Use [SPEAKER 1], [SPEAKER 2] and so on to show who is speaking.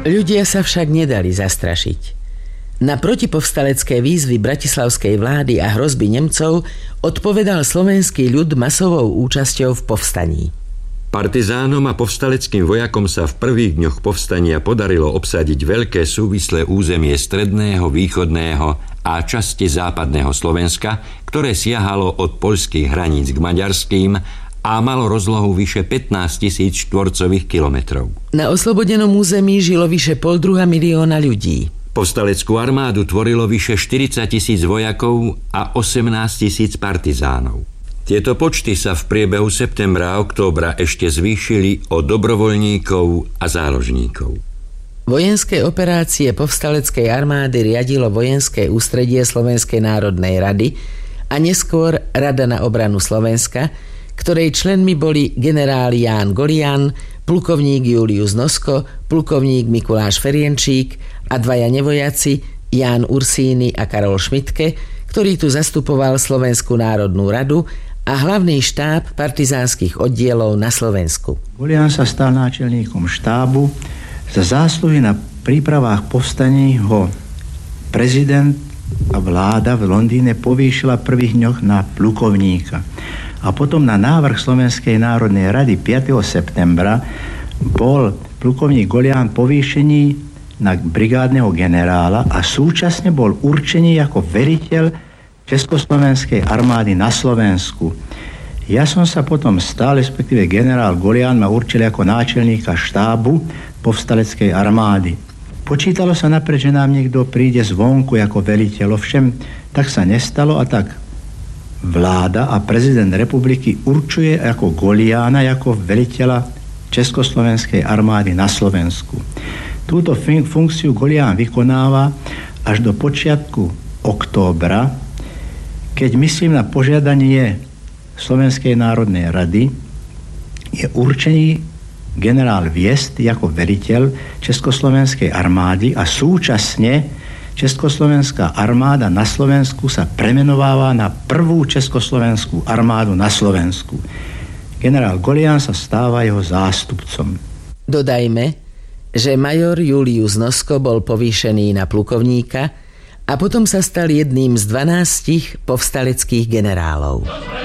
[SPEAKER 1] Ľudia sa však nedali zastrašiť. Na protipovstalecké výzvy bratislavskej vlády a hrozby Nemcov odpovedal slovenský ľud masovou účasťou v povstaní.
[SPEAKER 2] Partizánom a povstaleckým vojakom sa v prvých dňoch povstania podarilo obsadiť veľké súvislé územie stredného, východného a časti západného Slovenska, ktoré siahalo od poľských hraníc k maďarským a malo rozlohu vyše 15 000 štvorcových kilometrov.
[SPEAKER 1] Na oslobodenom území žilo vyše 500 000 ľudí.
[SPEAKER 2] Povstaleckú armádu tvorilo vyše 40 000 vojakov a 18 000 partizánov. Tieto počty sa v priebehu septembra a októbra ešte zvýšili o dobrovoľníkov a záložníkov.
[SPEAKER 1] Vojenské operácie povstaleckej armády riadilo Vojenské ústredie Slovenskej národnej rady a neskôr Rada na obranu Slovenska, ktorej členmi boli generál Ján Golián, plukovník Julius Nosko, plukovník Mikuláš Ferienčík a dvaja nevojaci Ján Ursíny a Karol Šmitke, ktorý tu zastupoval Slovenskú národnú radu a hlavný štáb partizánskych oddielov na Slovensku.
[SPEAKER 3] Golián sa stal náčelníkom štábu. Za zásluhy na prípravách povstaní ho prezident a vláda v Londýne povýšila v prvých dňoch na plukovníka. A potom na návrh Slovenskej národnej rady 5. septembra bol plukovník Golián povýšený na brigádneho generála a súčasne bol určený ako veliteľ Československej armády na Slovensku. Ja som sa potom stal, respektíve generál Golián ma určil ako náčelníka štábu povstaleckej armády. Počítalo sa napred, že nám niekto príde zvonku ako veliteľ, ovšem tak sa nestalo a tak vláda a prezident republiky určuje ako Goliána ako veliteľa Československej armády na Slovensku. Túto funkciu Golián vykonáva až do počiatku októbra, keď myslím na požiadanie Slovenskej národnej rady je určený generál Viest ako veliteľ Československej armády a súčasne Československá armáda na Slovensku sa premenováva na prvú Československú armádu na Slovensku. Generál Golián sa stáva jeho zástupcom.
[SPEAKER 1] Dodajme, že major Julius Nosko bol povýšený na plukovníka a potom sa stal jedným z 12 povstaleckých generálov.